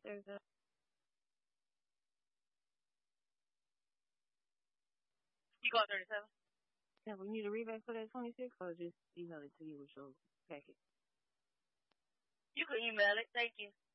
Thursday. You got 37? Yeah, we need a rebate for that 26, or just email it to you with your packet. You can email it. Thank you.